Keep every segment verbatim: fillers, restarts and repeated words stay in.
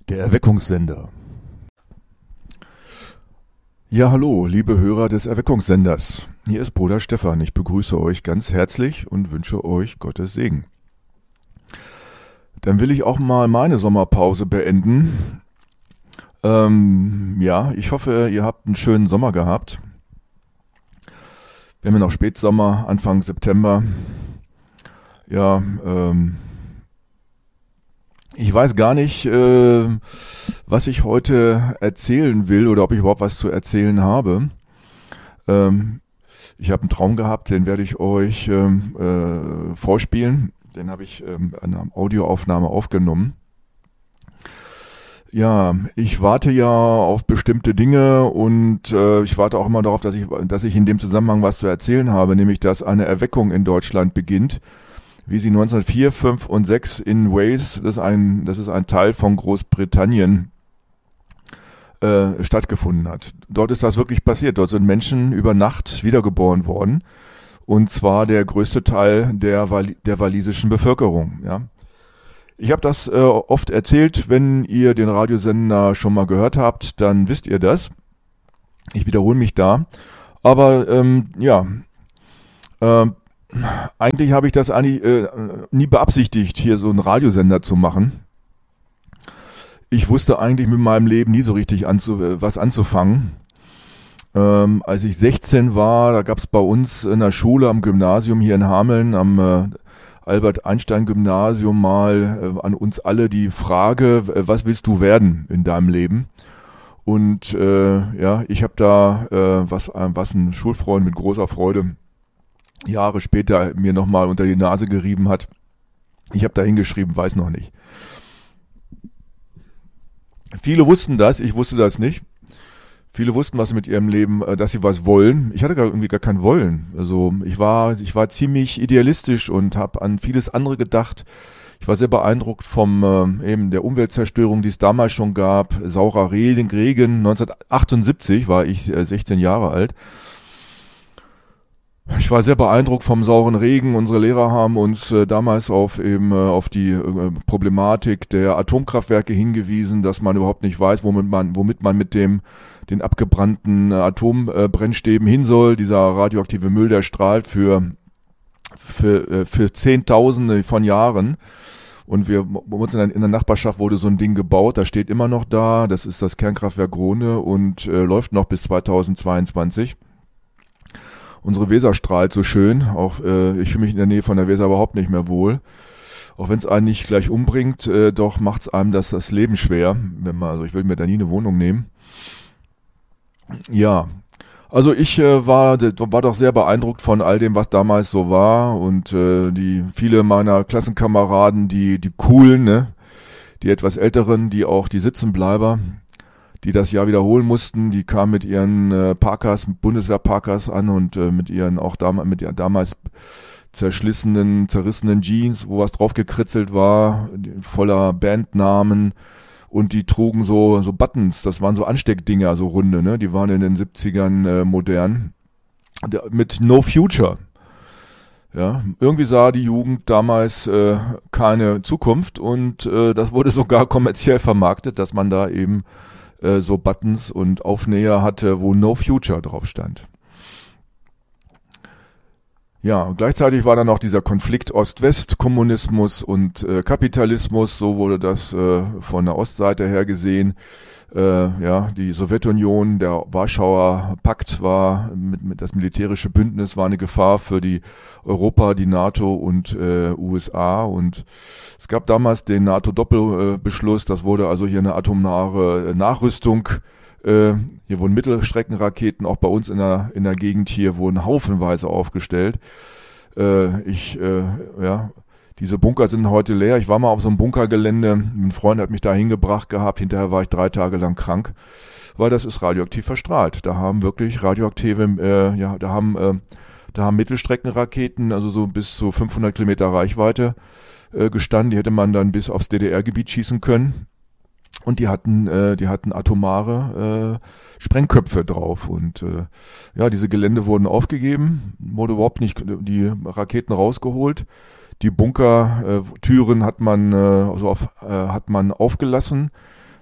Der Erweckungssender. Ja, hallo, liebe Hörer des Erweckungssenders. Hier ist Bruder Stefan. Ich begrüße euch ganz herzlich und wünsche euch Gottes Segen. Dann will ich auch mal meine Sommerpause beenden. Ähm, ja, ich hoffe, ihr habt einen schönen Sommer gehabt. Wir haben ja noch Spätsommer, Anfang September. Ja, ähm, ich weiß gar nicht, äh, was ich heute erzählen will oder ob ich überhaupt was zu erzählen habe. Ähm, ich habe einen Traum gehabt, den werde ich euch ähm, äh, vorspielen. Den habe ich ähm, an einer Audioaufnahme aufgenommen. Ja, ich warte ja auf bestimmte Dinge und äh, ich warte auch immer darauf, dass ich, dass ich in dem Zusammenhang was zu erzählen habe, nämlich dass eine Erweckung in Deutschland beginnt, wie sie neunzehnhundertvier, fünf und sechs in Wales, das ist ein, das ist ein Teil von Großbritannien, äh, stattgefunden hat. Dort ist das wirklich passiert. Dort sind Menschen über Nacht wiedergeboren worden, und zwar der größte Teil der, Wal- der walisischen Bevölkerung. Ja. Ich habe das äh, oft erzählt. Wenn ihr den Radiosender schon mal gehört habt, dann wisst ihr das. Ich wiederhole mich da. Aber ähm, ja, äh, eigentlich habe ich das eigentlich äh, nie beabsichtigt, hier so einen Radiosender zu machen. Ich wusste eigentlich mit meinem Leben nie so richtig anzu, äh, was anzufangen. Ähm, als ich sechzehn war, da gab es bei uns in der Schule am Gymnasium hier in Hameln, am äh, Albert-Einstein-Gymnasium mal äh, an uns alle die Frage, äh, was willst du werden in deinem Leben? Und äh, ja, ich habe da, äh, was, äh, was ein Schulfreund mit großer Freude Jahre später mir nochmal unter die Nase gerieben hat. Ich habe da hingeschrieben, weiß noch nicht. Viele wussten das, ich wusste das nicht. Viele wussten was mit ihrem Leben, dass sie was wollen. Ich hatte gar irgendwie gar kein Wollen. Also ich war, ich war ziemlich idealistisch und habe an vieles andere gedacht. Ich war sehr beeindruckt vom äh, eben der Umweltzerstörung, die es damals schon gab. Saurer Regen. neunzehnhundertachtundsiebzig war ich äh, sechzehn Jahre alt. Ich war sehr beeindruckt vom sauren Regen. Unsere Lehrer haben uns äh, damals auf eben äh, auf die äh, Problematik der Atomkraftwerke hingewiesen, dass man überhaupt nicht weiß, womit man womit man mit dem den abgebrannten äh, Atombrennstäben hin soll. Dieser radioaktive Müll, der strahlt für für äh, für Zehntausende von Jahren. Und wir bei uns in der, in der Nachbarschaft wurde so ein Ding gebaut. Das steht immer noch da. Das ist das Kernkraftwerk Grohne und äh, läuft noch bis zweitausendzweiundzwanzig. Unsere Weser strahlt so schön, auch äh, ich fühle mich in der Nähe von der Weser überhaupt nicht mehr wohl. Auch wenn es einen nicht gleich umbringt, äh, doch macht es einem das, das Leben schwer. Wenn man, also ich will mir da nie eine Wohnung nehmen. Ja, also ich äh, war, war doch sehr beeindruckt von all dem, was damals so war. Und äh, die viele meiner Klassenkameraden, die, die coolen, ne, die etwas älteren, die auch die Sitzenbleiber, die das Jahr wiederholen mussten, die kamen mit ihren äh, Parkers, Bundeswehr-Parkers an und äh, mit ihren auch dam- mit ihren damals zerschlissenen, zerrissenen Jeans, wo was drauf gekritzelt war, voller Bandnamen, und die trugen so so Buttons, das waren so Ansteckdinger, so runde, ne, die waren in den siebzigern äh, modern, der, mit No Future. Ja, irgendwie sah die Jugend damals äh, keine Zukunft, und äh, das wurde sogar kommerziell vermarktet, dass man da eben so Buttons und Aufnäher hatte, wo No Future drauf stand. Ja, und gleichzeitig war dann noch dieser Konflikt Ost-West, Kommunismus und äh, Kapitalismus, so wurde das äh, von der Ostseite her gesehen. Äh, ja, die Sowjetunion, der Warschauer Pakt war, mit, mit das militärische Bündnis war eine Gefahr für die Europa, die NATO und äh, U S A, und es gab damals den NATO-Doppelbeschluss, das wurde also hier eine atomare Nachrüstung. Äh, hier wurden Mittelstreckenraketen, auch bei uns in der, in der Gegend hier, wurden haufenweise aufgestellt. Äh, ich, äh, ja, diese Bunker sind heute leer. Ich war mal auf so einem Bunkergelände, ein Freund hat mich da hingebracht gehabt, hinterher war ich drei Tage lang krank, weil das ist radioaktiv verstrahlt. Da haben wirklich radioaktive, äh, ja, da haben, äh, da haben Mittelstreckenraketen, also so bis zu fünfhundert Kilometer Reichweite äh, gestanden. Die hätte man dann bis aufs D D R-Gebiet schießen können. Und die hatten, äh, die hatten atomare äh, Sprengköpfe drauf. Und äh, ja, diese Gelände wurden aufgegeben, wurde überhaupt nicht die Raketen rausgeholt. Die Bunkertüren hat man äh, so auf, äh, hat man aufgelassen.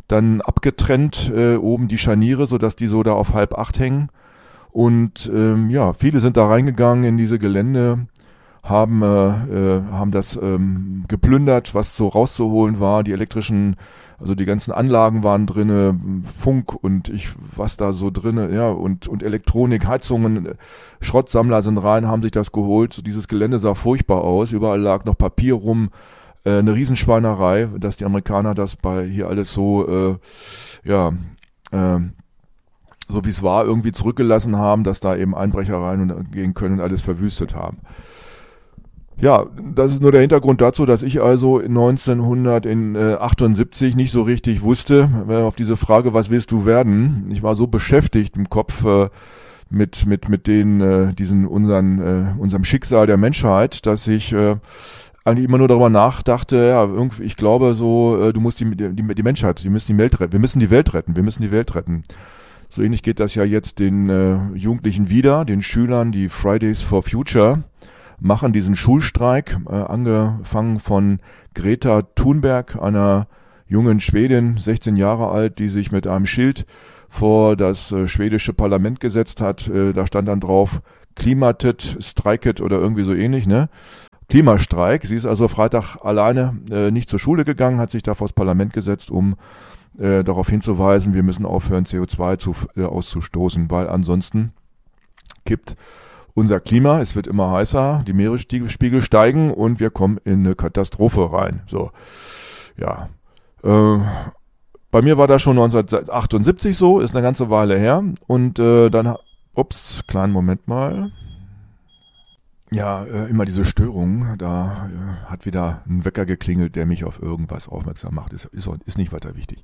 dann abgetrennt, äh, oben die Scharniere, sodass die so da auf halb acht hängen. Und ähm, ja, viele sind da reingegangen in diese Gelände, haben, äh, äh, haben das ähm, geplündert, was so rauszuholen war. Die elektrischen, also die ganzen Anlagen waren drinne, Funk und ich, was da so drinne, ja, und, und Elektronik, Heizungen, Schrottsammler sind rein, haben sich das geholt. So, dieses Gelände sah furchtbar aus, überall lag noch Papier rum, äh, eine Riesenschweinerei, dass die Amerikaner das bei hier alles so, äh, ja, äh, so wie es war, irgendwie zurückgelassen haben, dass da eben Einbrecher rein und gehen können und alles verwüstet haben. Ja, das ist nur der Hintergrund dazu, dass ich also neunzehnhundertachtundsiebzig nicht so richtig wusste, äh, auf diese Frage, was willst du werden? Ich war so beschäftigt im Kopf äh, mit mit mit den äh, diesen unseren äh, unserem Schicksal der Menschheit, dass ich äh, eigentlich immer nur darüber nachdachte, ja, irgendwie, ich glaube so, äh, du musst die, die die Menschheit, die müssen die Welt retten, wir müssen die Welt retten, wir müssen die Welt retten. So ähnlich geht das ja jetzt den äh, Jugendlichen wieder, den Schülern, die Fridays for Future machen diesen Schulstreik, äh, angefangen von Greta Thunberg, einer jungen Schwedin, sechzehn Jahre alt, die sich mit einem Schild vor das äh, schwedische Parlament gesetzt hat. Äh, da stand dann drauf, Klimatet, Streiket oder irgendwie so ähnlich, ne? Klimastreik. Sie ist also Freitag alleine äh, nicht zur Schule gegangen, hat sich da vors Parlament gesetzt, um äh, darauf hinzuweisen, wir müssen aufhören, C O zwei zu, äh, auszustoßen, weil ansonsten kippt unser Klima, es wird immer heißer, die Meeresspiegel steigen und wir kommen in eine Katastrophe rein. So, ja. Äh, bei mir war das schon neunzehnhundertachtundsiebzig so, ist eine ganze Weile her. Und äh, dann, ups, kleinen Moment mal. Ja, äh, immer diese Störung, da äh, hat wieder ein Wecker geklingelt, der mich auf irgendwas aufmerksam macht. Ist, ist, ist nicht weiter wichtig.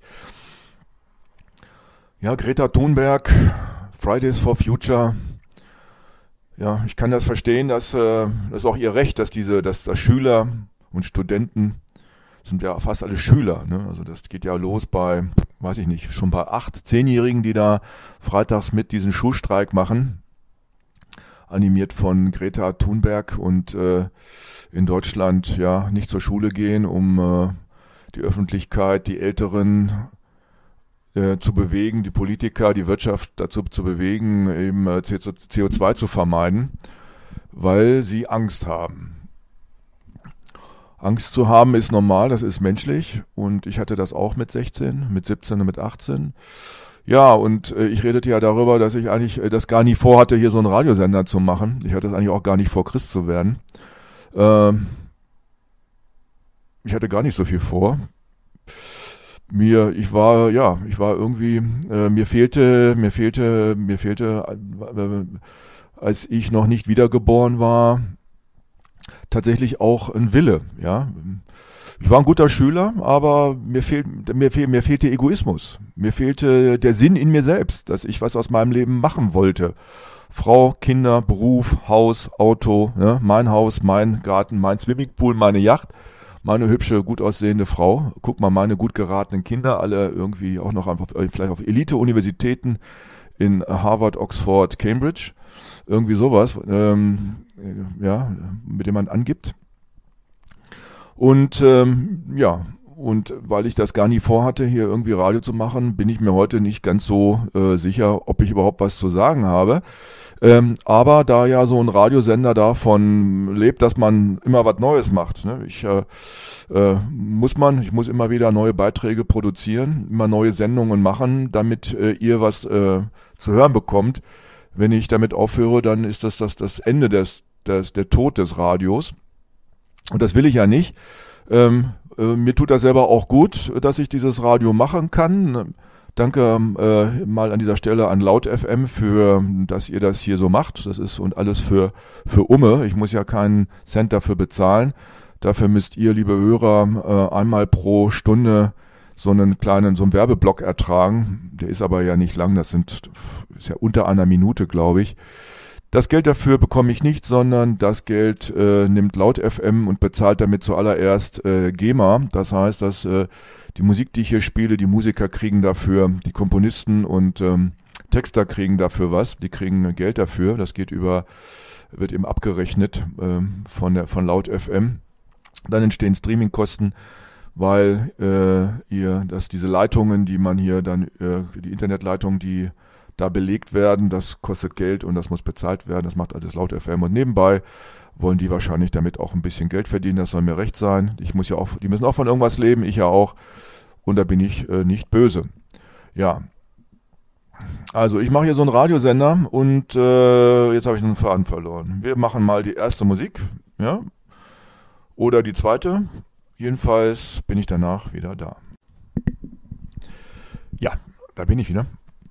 Ja, Greta Thunberg, Fridays for Future. Ja, ich kann das verstehen, dass äh, das ist auch ihr Recht, dass diese, dass, dass Schüler und Studenten sind ja fast alle Schüler, ne? Also das geht ja los bei, weiß ich nicht, schon bei acht, zehnjährigen, die da freitags mit diesen Schulstreik machen, animiert von Greta Thunberg und äh, in Deutschland ja nicht zur Schule gehen, um äh, die Öffentlichkeit, die Älteren Äh, zu bewegen, die Politiker, die Wirtschaft dazu zu bewegen, eben äh, C O zwei zu vermeiden, weil sie Angst haben. Angst zu haben ist normal, das ist menschlich und ich hatte das auch mit sechzehn, mit siebzehn und mit achtzehn. Ja, und äh, ich redete ja darüber, dass ich eigentlich äh, das gar nie vorhatte, hier so einen Radiosender zu machen. Ich hatte das eigentlich auch gar nicht vor, Christ zu werden. Ähm, ich hatte gar nicht so viel vor. Mir, ich war, ja, ich war irgendwie, äh, mir fehlte, mir fehlte, mir fehlte, äh, als ich noch nicht wiedergeboren war, tatsächlich auch ein Wille, ja. Ich war ein guter Schüler, aber mir fehlt, mir fehl, mir fehlte Egoismus. Mir fehlte der Sinn in mir selbst, dass ich was aus meinem Leben machen wollte. Frau, Kinder, Beruf, Haus, Auto, ja, mein Haus, mein Garten, mein Swimmingpool, meine Yacht. Meine hübsche, gut aussehende Frau. Guck mal, meine gut geratenen Kinder, alle irgendwie auch noch einfach, vielleicht auf Elite-Universitäten in Harvard, Oxford, Cambridge. Irgendwie sowas, ähm, ja, mit dem man angibt. Und ähm, ja, und weil ich das gar nie vorhatte, hier irgendwie Radio zu machen, bin ich mir heute nicht ganz so äh, sicher, ob ich überhaupt was zu sagen habe. Ähm, aber da ja so ein Radiosender davon lebt, dass man immer was Neues macht, ne? Ich äh, äh, muss man, ich muss immer wieder neue Beiträge produzieren, immer neue Sendungen machen, damit äh, ihr was äh, zu hören bekommt. Wenn ich damit aufhöre, dann ist das das, das Ende des, des der Tod des Radios. Und das will ich ja nicht. Ähm, äh, mir tut das selber auch gut, dass ich dieses Radio machen kann. Danke äh, mal an dieser Stelle an Laut F M für, dass ihr das hier so macht. Das ist und alles für für Umme. Ich muss ja keinen Cent dafür bezahlen. Dafür müsst ihr, liebe Hörer, äh, einmal pro Stunde so einen kleinen, so einen Werbeblock ertragen. Der ist aber ja nicht lang. Das sind ist ja unter einer Minute, glaube ich. Das Geld dafür bekomme ich nicht, sondern das Geld äh, nimmt Laut F M und bezahlt damit zuallererst äh, GEMA. Das heißt, dass äh, die Musik, die ich hier spiele, die Musiker kriegen dafür, die Komponisten und ähm, Texter kriegen dafür was. Die kriegen Geld dafür. Das geht über, wird eben abgerechnet äh, von der von Laut F M. Dann entstehen Streamingkosten weil äh, ihr, dass diese Leitungen, die man hier dann, äh, die Internetleitungen, die da belegt werden, das kostet Geld und das muss bezahlt werden, das macht alles laut F M und nebenbei wollen die wahrscheinlich damit auch ein bisschen Geld verdienen, das soll mir recht sein. Ich muss ja auch, die müssen auch von irgendwas leben, ich ja auch und da bin ich äh, nicht böse. Ja, also ich mache hier so einen Radiosender und äh, jetzt habe ich einen Faden verloren. Wir machen mal die erste Musik, ja, oder die zweite. Jedenfalls bin ich danach wieder da. Ja, da bin ich wieder.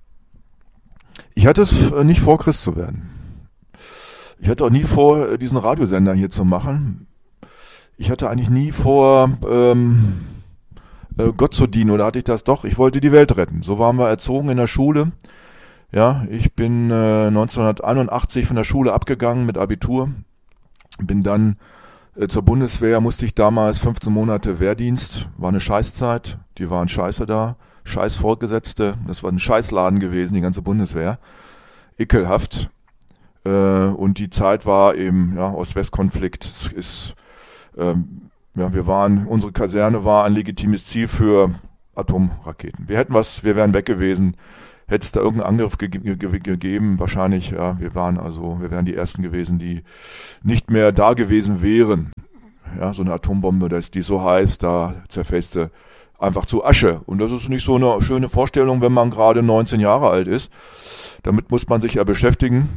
Ich hatte es nicht vor, Christ zu werden. Ich hatte auch nie vor, diesen Radiosender hier zu machen. Ich hatte eigentlich nie vor, ähm, äh, Gott zu dienen, oder hatte ich das doch? Ich wollte die Welt retten. So waren wir erzogen in der Schule. Ja, ich bin äh, neunzehnhunderteinundachtzig von der Schule abgegangen mit Abitur. Bin dann äh, zur Bundeswehr, musste ich damals fünfzehn Monate Wehrdienst. War eine Scheißzeit, die waren scheiße da. Scheiß Vorgesetzte, das war ein Scheißladen gewesen, die ganze Bundeswehr. Ekelhaft. Äh, und die Zeit war eben, ja, Ost-West-Konflikt. Es ist, ähm, ja, wir waren, unsere Kaserne war ein legitimes Ziel für Atomraketen. Wir hätten was, wir wären weg gewesen. Hätte es da irgendeinen Angriff ge- ge- ge- gegeben, wahrscheinlich, ja, wir waren also, wir wären die Ersten gewesen, die nicht mehr da gewesen wären. Ja, so eine Atombombe, das, die so heiß, da zerfässte einfach zu Asche. Und das ist nicht so eine schöne Vorstellung, wenn man gerade neunzehn Jahre alt ist. Damit muss man sich ja beschäftigen.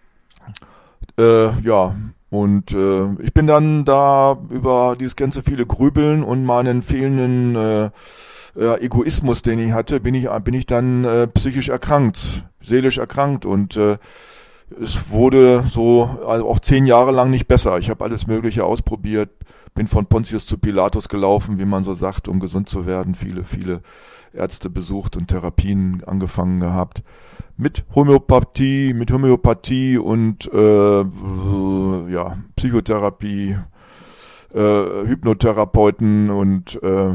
Äh, ja, und äh, ich bin dann da über dieses ganze viele Grübeln und meinen fehlenden äh, äh, Egoismus, den ich hatte, bin ich bin ich dann äh, psychisch erkrankt, seelisch erkrankt und äh, es wurde so also auch zehn Jahre lang nicht besser. Ich habe alles Mögliche ausprobiert, bin von Pontius zu Pilatus gelaufen, wie man so sagt, um gesund zu werden. Viele, viele Ärzte besucht und Therapien angefangen gehabt. Mit Homöopathie, mit Homöopathie und äh, ja, Psychotherapie, äh, Hypnotherapeuten und äh,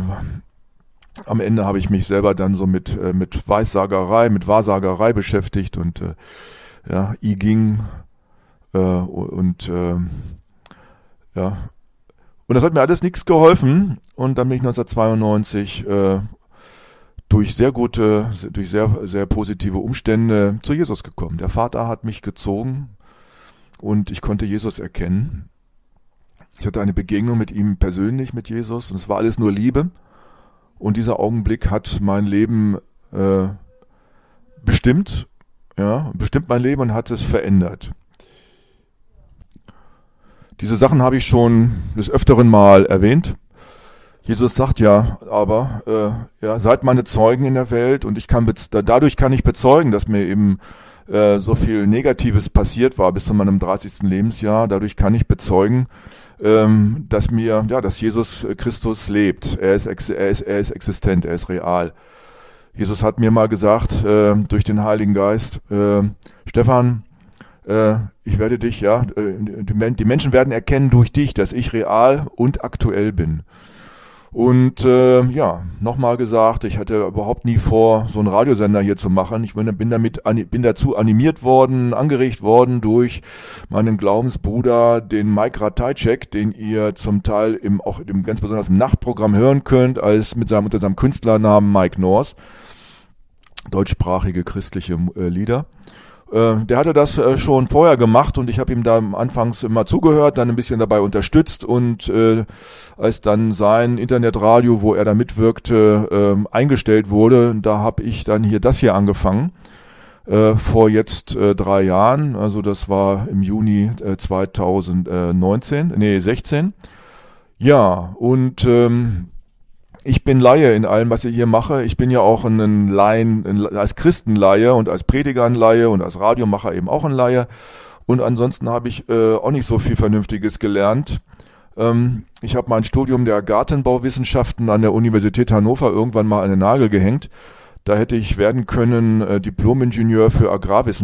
am Ende habe ich mich selber dann so mit äh, mit Weissagerei, mit Wahrsagerei beschäftigt und äh, ja, I Ging äh, und äh, ja, und das hat mir alles nichts geholfen und dann bin ich neunzehnhundertzweiundneunzig äh, durch sehr gute, durch sehr, sehr positive Umstände zu Jesus gekommen. Der Vater hat mich gezogen und ich konnte Jesus erkennen. Ich hatte eine Begegnung mit ihm persönlich, mit Jesus und es war alles nur Liebe und dieser Augenblick hat mein Leben äh, bestimmt, ja, bestimmt mein Leben und hat es verändert. Diese Sachen habe ich schon des Öfteren mal erwähnt. Jesus sagt ja, aber äh, ja, seid meine Zeugen in der Welt und ich kann bez- dadurch kann ich bezeugen, dass mir eben äh, so viel Negatives passiert war bis zu meinem dreißigsten Lebensjahr. Dadurch kann ich bezeugen, ähm, dass mir, ja, dass Jesus Christus lebt. Er ist, ex- er ist, er ist existent, er ist real. Jesus hat mir mal gesagt äh, durch den Heiligen Geist, äh, Stefan, äh, ich werde dich, ja, äh, die, die Menschen werden erkennen durch dich, dass ich real und aktuell bin. Und äh, ja, nochmal gesagt, ich hatte überhaupt nie vor, so einen Radiosender hier zu machen. Ich bin, bin damit bin dazu animiert worden, angeregt worden durch meinen Glaubensbruder, den Mike Ratajczak, den ihr zum Teil im auch im, ganz besonders im Nachtprogramm hören könnt, als mit seinem unter seinem Künstlernamen Mike North, deutschsprachige christliche äh, Lieder. Der hatte das äh, schon vorher gemacht und ich habe ihm da anfangs immer zugehört, dann ein bisschen dabei unterstützt und äh, als dann sein Internetradio, wo er da mitwirkte, äh, eingestellt wurde, da habe ich dann hier das hier angefangen, äh, vor jetzt äh, drei Jahren, also das war im Juni äh, zweitausendneunzehn, nee sechzehn. Ja, und ähm, ich bin Laie in allem, was ich hier mache. Ich bin ja auch ein Laien, als Christenlaie und als Prediger ein Laie und als Radiomacher eben auch ein Laie. Und ansonsten habe ich äh, auch nicht so viel Vernünftiges gelernt. Ähm, ich habe mein Studium der Gartenbauwissenschaften an der Universität Hannover irgendwann mal an den Nagel gehängt. Da hätte ich werden können äh, Diplom-Ingenieur für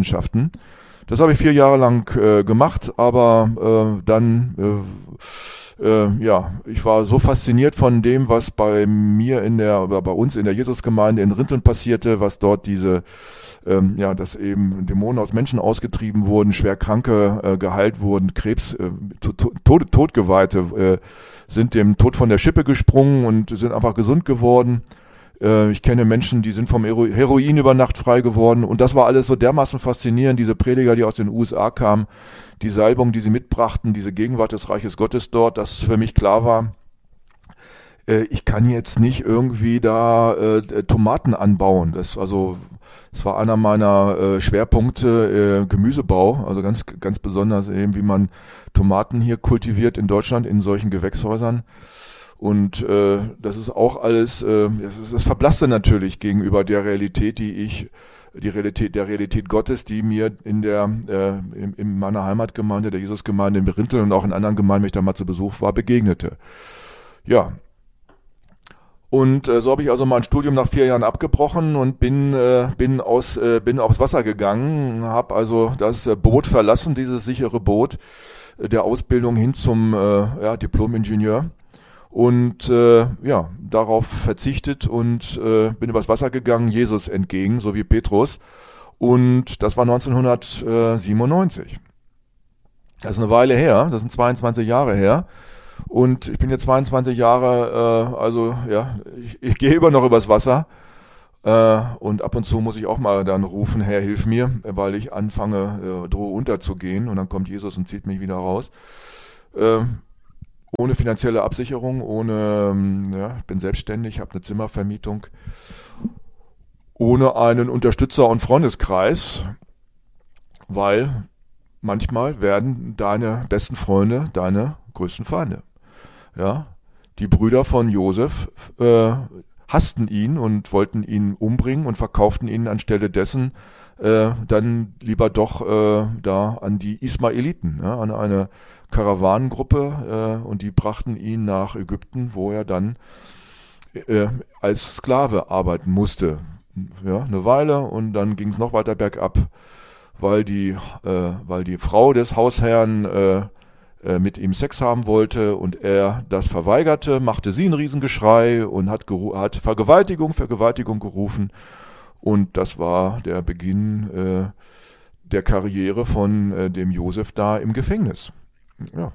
Agrarwissenschaften. Das habe ich vier Jahre lang äh, gemacht, aber äh, dann... Äh, äh, ja, ich war so fasziniert von dem, was bei mir in der, oder bei uns in der Jesusgemeinde in Rinteln passierte, was dort diese, ähm, ja, dass eben Dämonen aus Menschen ausgetrieben wurden, schwer Kranke äh, geheilt wurden, Krebs, äh, Tod, Todgeweihte äh, sind dem Tod von der Schippe gesprungen und sind einfach gesund geworden. Äh, ich kenne Menschen, die sind vom Hero- Heroin über Nacht frei geworden und das war alles so dermaßen faszinierend, diese Prediger, die aus den U S A kamen, die Salbung, die sie mitbrachten, diese Gegenwart des Reiches Gottes dort, dass für mich klar war, äh, ich kann jetzt nicht irgendwie da äh, Tomaten anbauen. Das also, das war einer meiner äh, Schwerpunkte, äh, Gemüsebau, also ganz ganz besonders eben, wie man Tomaten hier kultiviert in Deutschland in solchen Gewächshäusern. Und äh, das ist auch alles, äh, das, das verblasste natürlich gegenüber der Realität, die ich die Realität der Realität Gottes, die mir in der äh, in, in meiner Heimatgemeinde, der Jesusgemeinde in Rinteln und auch in anderen Gemeinden, wenn ich da mal zu Besuch war, begegnete. Ja. Und äh, so habe ich also mein Studium nach vier Jahren abgebrochen und bin äh, bin aus äh, bin aufs Wasser gegangen, habe also das äh, Boot verlassen, dieses sichere Boot äh, der Ausbildung hin zum äh, ja, Diplom-Ingenieur. Und äh, ja, darauf verzichtet und äh, bin übers Wasser gegangen, Jesus entgegen, so wie Petrus. Und das war neunzehnhundertsiebenundneunzig. Das ist eine Weile her, das sind zweiundzwanzig Jahre her. Und ich bin jetzt zweiundzwanzig Jahre, äh, also ja, ich, ich gehe immer noch übers Wasser. Äh, und ab und zu muss ich auch mal dann rufen, Herr, hilf mir, weil ich anfange, äh, drohe unterzugehen. Und dann kommt Jesus und zieht mich wieder raus. Äh, Ohne finanzielle Absicherung, ohne, ja, ich bin selbstständig, habe eine Zimmervermietung, ohne einen Unterstützer und Freundeskreis, weil manchmal werden deine besten Freunde deine größten Feinde. Ja, die Brüder von Josef äh, hassten ihn und wollten ihn umbringen und verkauften ihn anstelle dessen äh, dann lieber doch äh, da an die Ismaeliten, ja, an eine Karawanengruppe äh, und die brachten ihn nach Ägypten, wo er dann äh, als Sklave arbeiten musste. Ja, eine Weile und dann ging es noch weiter bergab, weil die, äh, weil die Frau des Hausherrn äh, äh, mit ihm Sex haben wollte und er das verweigerte, machte sie ein Riesengeschrei und hat, geru- hat Vergewaltigung, Vergewaltigung gerufen und das war der Beginn äh, der Karriere von äh, dem Josef da im Gefängnis. Ja.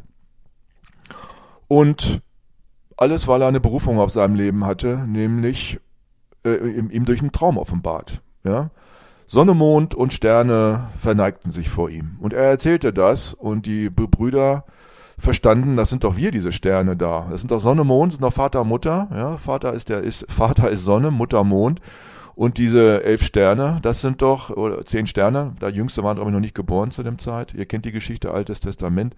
Und alles, weil er eine Berufung auf seinem Leben hatte, nämlich äh, ihm, ihm durch einen Traum offenbart. Ja? Sonne, Mond und Sterne verneigten sich vor ihm. Und er erzählte das und die Brüder verstanden, das sind doch wir, diese Sterne da. Das sind doch Sonne, Mond, sind doch Vater, Mutter. Ja? Vater ist der ist Vater ist Sonne, Mutter Mond. Und diese elf Sterne, das sind doch, oder zehn Sterne, der Jüngste war glaube ich noch nicht geboren zu dem Zeit. Ihr kennt die Geschichte, Altes Testament.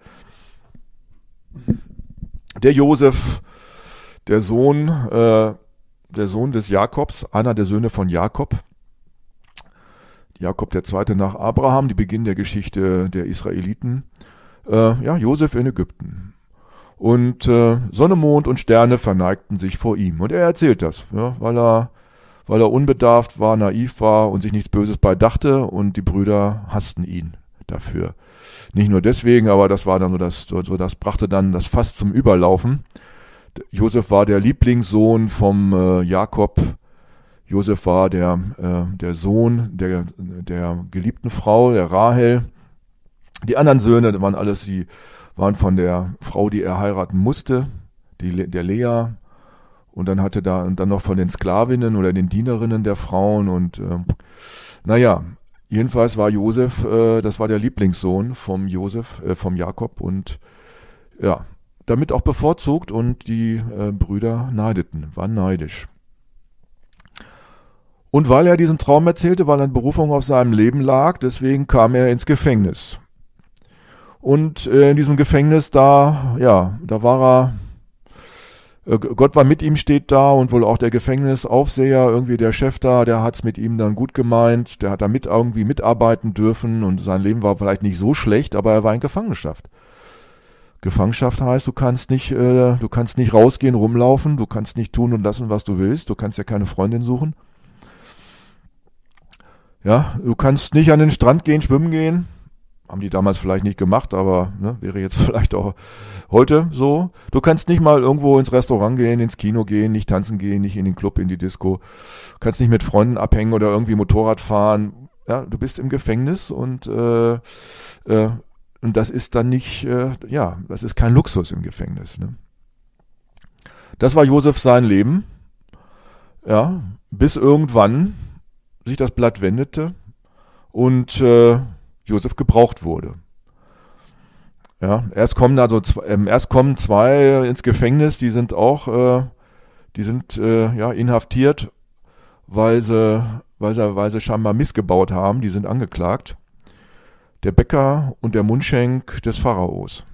Der Josef, der Sohn, äh, der Sohn des Jakobs, einer der Söhne von Jakob. Jakob der Zweite nach Abraham, die Beginn der Geschichte der Israeliten. Äh, ja, Josef in Ägypten. Und äh, Sonne, Mond und Sterne verneigten sich vor ihm. Und er erzählt das, ja, weil er weil er unbedarft war, naiv war und sich nichts Böses bei dachte und die Brüder hassten ihn dafür. Nicht nur deswegen, aber das war dann so das, so das brachte dann das Fass zum Überlaufen. Josef war der Lieblingssohn vom äh, Jakob. Josef war der äh, der Sohn der der geliebten Frau, der Rahel. Die anderen Söhne waren alles die waren von der Frau, die er heiraten musste, die der Lea. Und dann hatte da und dann noch von den Sklavinnen oder den Dienerinnen der Frauen und äh, naja, jedenfalls war Josef, äh, das war der Lieblingssohn vom Josef, äh, vom Jakob und ja, damit auch bevorzugt und die äh, Brüder neideten, waren neidisch. Und weil er diesen Traum erzählte, weil eine Berufung auf seinem Leben lag, deswegen kam er ins Gefängnis. Und äh, in diesem Gefängnis da, ja, da war er Gott war mit ihm, steht da und wohl auch der Gefängnisaufseher, irgendwie der Chef da, der hat's mit ihm dann gut gemeint, der hat da mit irgendwie mitarbeiten dürfen und sein Leben war vielleicht nicht so schlecht, aber er war in Gefangenschaft. Gefangenschaft heißt, du kannst nicht, äh, du kannst nicht rausgehen, rumlaufen, du kannst nicht tun und lassen, was du willst, du kannst ja keine Freundin suchen. Ja, du kannst nicht an den Strand gehen, schwimmen gehen, haben die damals vielleicht nicht gemacht, aber ne, wäre jetzt vielleicht auch heute so. Du kannst nicht mal irgendwo ins Restaurant gehen, ins Kino gehen, nicht tanzen gehen, nicht in den Club, in die Disco. Du kannst nicht mit Freunden abhängen oder irgendwie Motorrad fahren. Ja, du bist im Gefängnis und äh, äh, und das ist dann nicht, äh, ja, das ist kein Luxus im Gefängnis. Ne? Das war Josef sein Leben, ja, bis irgendwann sich das Blatt wendete und äh, Josef gebraucht wurde. Ja, erst kommen also zwei, ähm, erst kommen zwei ins Gefängnis, die sind auch, äh, die sind äh, ja inhaftiert, weil sie, weil sie, weil sie scheinbar missgebaut haben. Die sind angeklagt. Der Bäcker und der Mundschenk des Pharaos.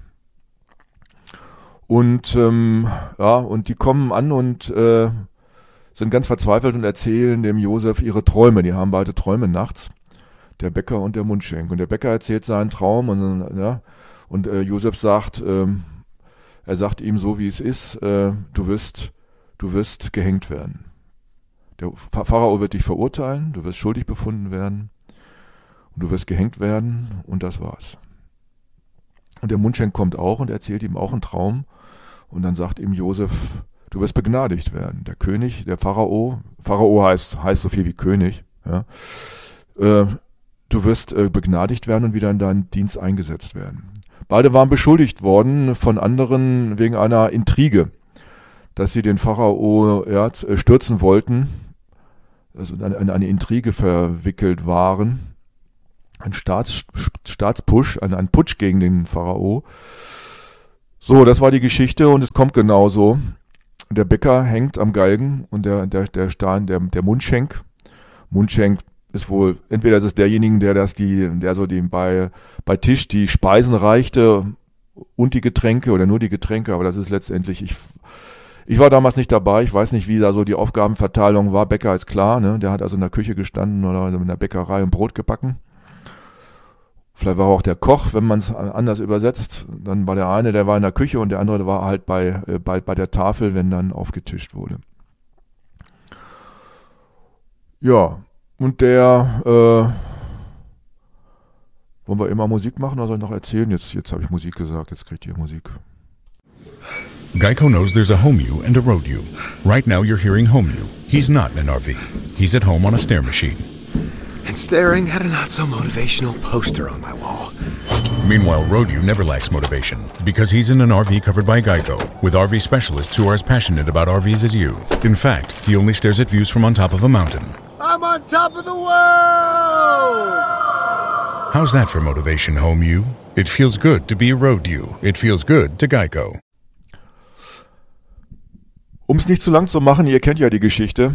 Und ähm, ja, und die kommen an und äh, sind ganz verzweifelt und erzählen dem Josef ihre Träume. Die haben beide Träume nachts. Der Bäcker und der Mundschenk. Und der Bäcker erzählt seinen Traum und ja, und äh, Josef sagt, ähm, er sagt ihm so, wie es ist, äh, du wirst, du wirst gehängt werden. Der Pharao wird dich verurteilen, du wirst schuldig befunden werden und du wirst gehängt werden und das war's. Und der Mundschenk kommt auch und erzählt ihm auch einen Traum und dann sagt ihm Josef, du wirst begnadigt werden. Der König, der Pharao, Pharao heißt, heißt so viel wie König, ja, äh, du wirst äh, begnadigt werden und wieder in deinen Dienst eingesetzt werden. Beide waren beschuldigt worden von anderen wegen einer Intrige, dass sie den Pharao ja, stürzen wollten, also in eine Intrige verwickelt waren, ein Staats, Staatspush, ein, ein Putsch gegen den Pharao. So, das war die Geschichte und es kommt genauso. Der Bäcker hängt am Galgen und der, der, der Stein, der, der Mundschenk, Mundschenk ist wohl, entweder ist es derjenige, der das die, der so dem bei, bei Tisch die Speisen reichte und die Getränke oder nur die Getränke, aber das ist letztendlich, ich, ich war damals nicht dabei, ich weiß nicht, wie da so die Aufgabenverteilung war. Bäcker ist klar, ne, der hat also in der Küche gestanden oder in der Bäckerei und Brot gebacken. Vielleicht war auch der Koch, wenn man es anders übersetzt, dann war der eine, der war in der Küche und der andere war halt bei, äh, bei, bei der Tafel, wenn dann aufgetischt wurde. Ja. Und der, äh, wollen wir immer Musik machen oder soll ich noch erzählen? Jetzt, jetzt habe ich Musik gesagt, jetzt kriegt ihr Musik. Geico knows there's a home you and a road you. Right now you're hearing home you. He's not in an R V. He's at home on a stair machine. And staring at a not-so-motivational poster on my wall. Meanwhile, road you never lacks motivation because he's in an R V covered by Geico with R V specialists who are as passionate about R Vs as you. In fact, he only stares at views from on top of a mountain. I'm on top of the world! How's that for motivation, home you? It feels good to be a road you. It feels good to Geico. Um es nicht zu lang zu machen, ihr kennt ja die Geschichte.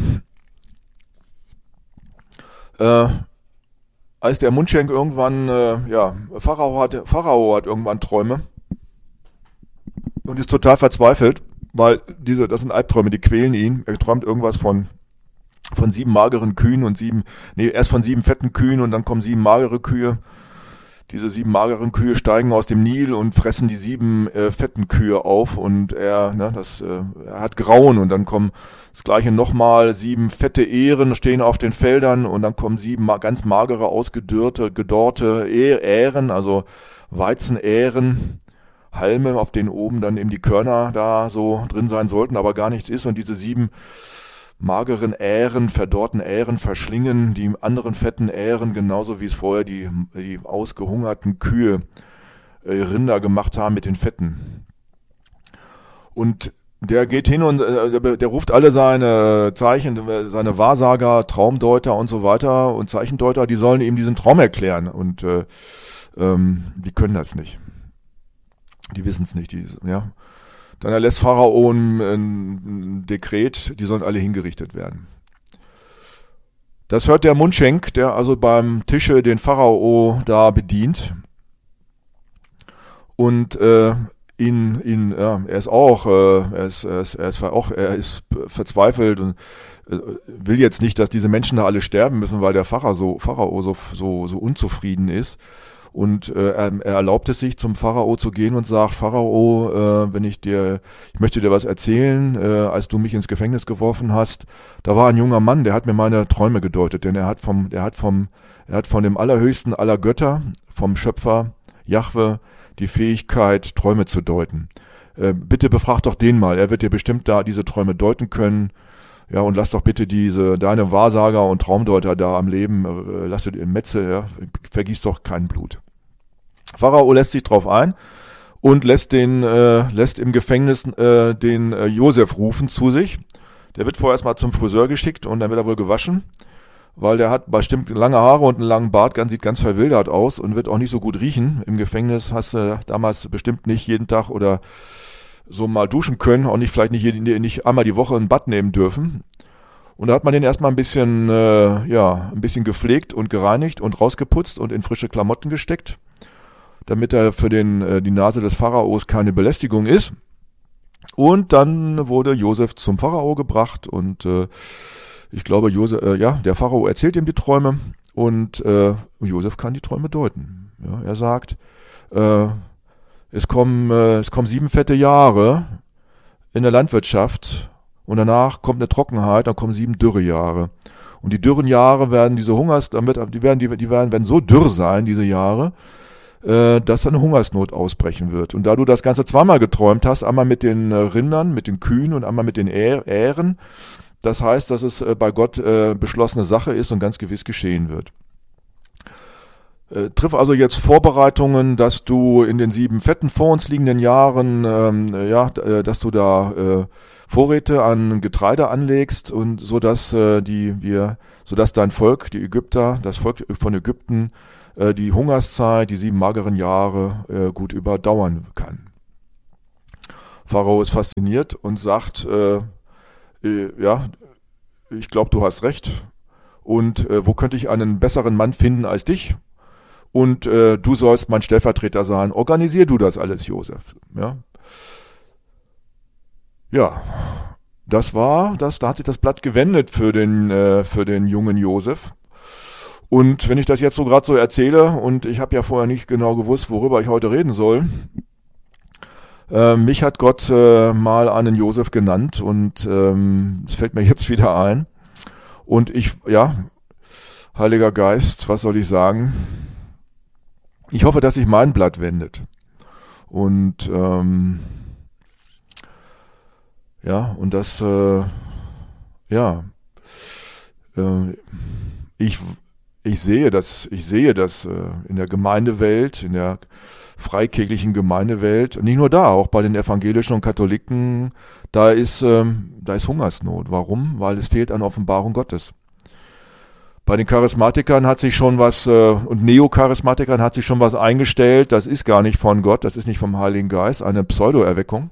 Äh, als der Mundschenk irgendwann, äh, ja, Pharao hat, Pharao hat irgendwann Träume und ist total verzweifelt, weil diese, das sind Albträume, die quälen ihn. Er träumt irgendwas von von sieben mageren Kühen und sieben, nee, erst von sieben fetten Kühen und dann kommen sieben magere Kühe. Diese sieben mageren Kühe steigen aus dem Nil und fressen die sieben äh, fetten Kühe auf und er, ne, das, äh, er hat Grauen und dann kommen das gleiche nochmal, sieben fette Ähren stehen auf den Feldern und dann kommen sieben ma- ganz magere, ausgedörrte, gedorrte Ähren, also Weizenähren, Halme, auf denen oben dann eben die Körner da so drin sein sollten, aber gar nichts ist und diese sieben mageren Ähren, verdorrten Ähren verschlingen die anderen fetten Ähren, genauso wie es vorher die, die ausgehungerten Kühe, äh, Rinder gemacht haben mit den Fetten. Und der geht hin und äh, der, der ruft alle seine Zeichen, seine Wahrsager, Traumdeuter und so weiter und Zeichendeuter, die sollen ihm diesen Traum erklären und äh, ähm, die können das nicht. Die wissen es nicht, die, ja. Dann erlässt Pharao ein, ein Dekret, die sollen alle hingerichtet werden. Das hört der Mundschenk, der also beim Tische den Pharao da bedient. Und äh, ihn, ihn, ja, er ist auch, äh, er ist, er ist, er ist auch, er ist verzweifelt und äh, will jetzt nicht, dass diese Menschen da alle sterben müssen, weil der Pharao so, Pharao so, so, so unzufrieden ist. Und äh, er, er erlaubt es sich, zum Pharao zu gehen und sagt, Pharao, äh, wenn ich dir, ich möchte dir was erzählen, äh, als du mich ins Gefängnis geworfen hast, da war ein junger Mann, der hat mir meine Träume gedeutet, denn er hat vom, er hat vom, er hat von dem allerhöchsten aller Götter, vom Schöpfer Jahwe die Fähigkeit, Träume zu deuten. Äh, bitte befrag doch den mal, er wird dir bestimmt da diese Träume deuten können. Ja, und lass doch bitte diese, deine Wahrsager und Traumdeuter da am Leben, äh, lass du die Metze, ja, vergieß doch kein Blut. Pharao lässt sich drauf ein und lässt den, äh, lässt im Gefängnis äh, den äh, Josef rufen zu sich. Der wird vorerst mal zum Friseur geschickt und dann wird er wohl gewaschen, weil der hat bestimmt lange Haare und einen langen Bart, ganz, sieht ganz verwildert aus und wird auch nicht so gut riechen. Im Gefängnis hast du damals bestimmt nicht jeden Tag oder so mal duschen können, auch nicht vielleicht nicht, jeden, nicht einmal die Woche ein Bad nehmen dürfen. Und da hat man den erstmal ein bisschen, äh, ja, ein bisschen gepflegt und gereinigt und rausgeputzt und in frische Klamotten gesteckt, damit er für den, äh, die Nase des Pharaos keine Belästigung ist. Und dann wurde Josef zum Pharao gebracht und äh, ich glaube, Josef, äh, ja, der Pharao erzählt ihm die Träume und äh, Josef kann die Träume deuten. Ja, er sagt, äh, es kommen, äh, es kommen sieben fette Jahre in der Landwirtschaft und danach kommt eine Trockenheit, dann kommen sieben Dürrejahre. Und die dürren Jahre werden diese Hungers, damit, die werden, die, die werden, werden so dürr sein, diese Jahre, äh, dass eine Hungersnot ausbrechen wird. Und da du das Ganze zweimal geträumt hast, einmal mit den äh, Rindern, mit den Kühen und einmal mit den Ähren, das heißt, dass es äh, bei Gott äh, beschlossene Sache ist und ganz gewiss geschehen wird. Äh, triff also jetzt Vorbereitungen, dass du in den sieben fetten vor uns liegenden Jahren, ähm, ja, äh, dass du da äh, Vorräte an Getreide anlegst und so dass äh, die wir, so dass dein Volk, die Ägypter, das Volk von Ägypten, äh, die Hungerszeit, die sieben mageren Jahre äh, gut überdauern kann. Pharao ist fasziniert und sagt, äh, äh, ja, ich glaube, du hast recht. Und äh, wo könnte ich einen besseren Mann finden als dich? Und äh, du sollst mein Stellvertreter sein. Organisier du das alles, Josef. Ja, ja, das war, das, da hat sich das Blatt gewendet für den, äh, für den jungen Josef. Und wenn ich das jetzt so gerade so erzähle, und ich habe ja vorher nicht genau gewusst, worüber ich heute reden soll, äh, mich hat Gott äh, mal einen Josef genannt und ähm, es fällt mir jetzt wieder ein. Und ich, ja, Heiliger Geist, was soll ich sagen? Ich hoffe, dass sich mein Blatt wendet. Und ähm, ja, und das, äh, ja, äh, ich, ich sehe das, ich sehe das äh, in der Gemeindewelt, in der freikirchlichen Gemeindewelt, nicht nur da, auch bei den Evangelischen und Katholiken, da ist, ähm, da ist Hungersnot. Warum? Weil es fehlt an Offenbarung Gottes. Bei den Charismatikern hat sich schon was, äh, und Neocharismatikern hat sich schon was eingestellt, das ist gar nicht von Gott, das ist nicht vom Heiligen Geist, eine Pseudo-Erweckung.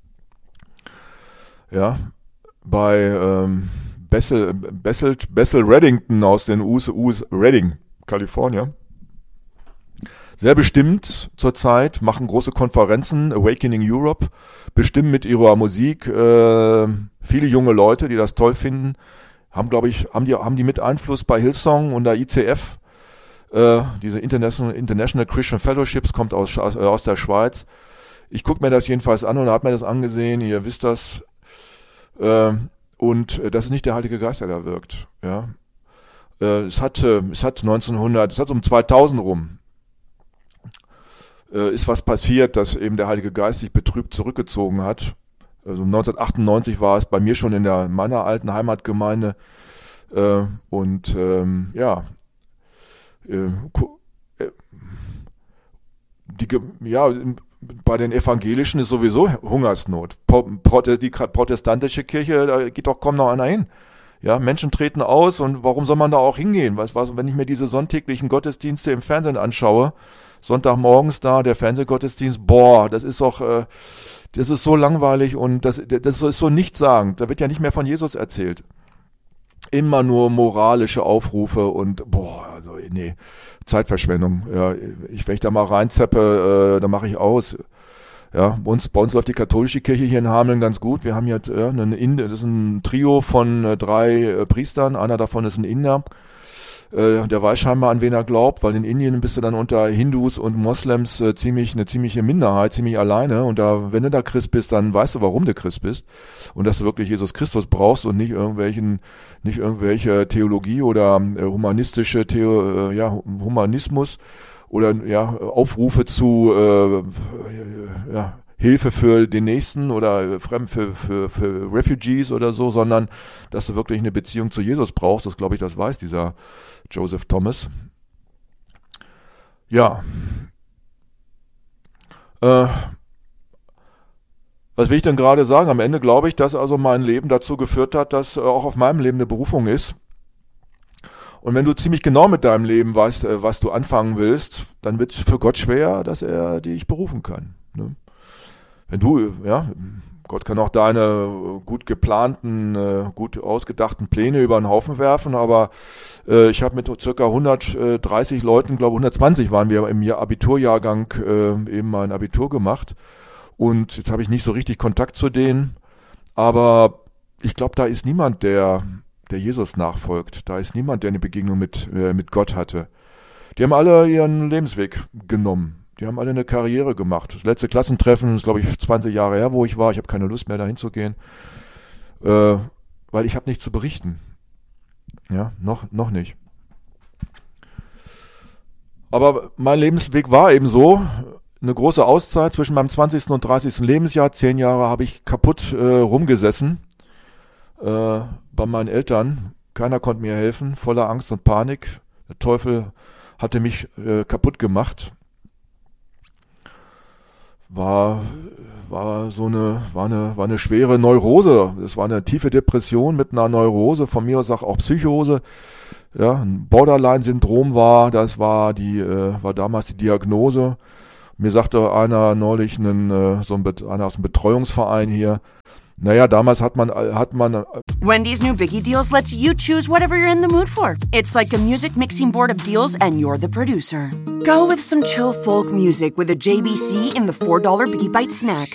Ja, bei ähm, Bessel, Bessel, Bessel Reddington aus den U S A, Redding, Kalifornien. Sehr bestimmt zurzeit, machen große Konferenzen, Awakening Europe, bestimmen mit ihrer Musik äh, viele junge Leute, die das toll finden, haben, glaube ich, haben die, haben die mit Einfluss bei Hillsong und der I C F, äh, diese International, International Christian Fellowships, kommt aus, äh, aus der Schweiz. Ich gucke mir das jedenfalls an und habe mir das angesehen, ihr wisst das, äh, und äh, das ist nicht der Heilige Geist, der da wirkt. Ja, äh, es hat, äh, es hat neunzehnhundert, es hat um zweitausend rum, äh, ist was passiert, dass eben der Heilige Geist sich betrübt zurückgezogen hat. Also neunzehnhundertachtundneunzig war es bei mir schon in der meiner alten Heimatgemeinde äh, und ähm, ja, äh, die, ja, bei den Evangelischen ist sowieso Hungersnot. Die protestantische Kirche, da geht doch kaum noch einer hin. Ja, Menschen treten aus und warum soll man da auch hingehen? Was, was, wenn ich mir diese sonntäglichen Gottesdienste im Fernsehen anschaue, Sonntagmorgens da, der Fernsehgottesdienst, boah, das ist doch, äh, das ist so langweilig und das, das ist so nichtssagend. Da wird ja nicht mehr von Jesus erzählt. Immer nur moralische Aufrufe und boah, also nee, Zeitverschwendung. Ja, ich, wenn ich da mal reinzeppe, äh, dann mache ich aus. Ja, bei uns, bei uns läuft die katholische Kirche hier in Hameln ganz gut. Wir haben jetzt äh, eine, das ist ein Trio von äh, drei äh, Priestern. Einer davon ist ein Inder. Äh, der weiß scheinbar, an wen er glaubt, weil in Indien bist du dann unter Hindus und Moslems äh, ziemlich eine ziemliche Minderheit, ziemlich alleine. Und da, wenn du da Christ bist, dann weißt du, warum du Christ bist und dass du wirklich Jesus Christus brauchst und nicht irgendwelchen, nicht irgendwelche Theologie oder äh, humanistische Theo, äh, ja Humanismus. oder ja, Aufrufe zu äh, ja, Hilfe für den Nächsten oder Fremd für, für, für Refugees oder so, sondern dass du wirklich eine Beziehung zu Jesus brauchst. Das glaube ich, das weiß dieser Joseph Thomas. Ja. Äh, was will ich denn gerade sagen? Am Ende glaube ich, dass also mein Leben dazu geführt hat, dass auch auf meinem Leben eine Berufung ist. Und wenn du ziemlich genau mit deinem Leben weißt, was du anfangen willst, dann wird es für Gott schwer, dass er dich berufen kann. Ne? Wenn du, ja, Gott kann auch deine gut geplanten, gut ausgedachten Pläne über den Haufen werfen, aber äh, ich habe mit circa hundertdreißig Leuten, glaube hundertzwanzig waren wir im Abiturjahrgang äh, eben mein Abitur gemacht. Und jetzt habe ich nicht so richtig Kontakt zu denen, aber ich glaube, da ist niemand, der der Jesus nachfolgt. Da ist niemand, der eine Begegnung mit, äh, mit Gott hatte. Die haben alle ihren Lebensweg genommen. Die haben alle eine Karriere gemacht. Das letzte Klassentreffen ist, glaube ich, zwanzig Jahre her, wo ich war. Ich habe keine Lust mehr, dahin zu gehen, äh, weil ich habe nichts zu berichten. Ja, noch, noch nicht. Aber mein Lebensweg war eben so, eine große Auszeit zwischen meinem zwanzigsten und dreißigsten Lebensjahr. Zehn Jahre habe ich kaputt äh, rumgesessen. Äh, bei meinen Eltern. Keiner konnte mir helfen, voller Angst und Panik. Der Teufel hatte mich äh, kaputt gemacht. War, war so eine, war eine, war eine schwere Neurose. Es war eine tiefe Depression mit einer Neurose, von mir aus auch Psychose. Ja, ein Borderline-Syndrom war, das war die, äh, war damals die Diagnose. Mir sagte einer neulich, einen, äh, so ein Bet- einer aus dem Betreuungsverein hier, naja, damals hat man, hat man... Wendy's new Biggie Deals lets you choose whatever you're in the mood for. It's like a music mixing board of deals and you're the producer. Go with some chill folk music with a J B C in the four dollar Biggie Bite snack.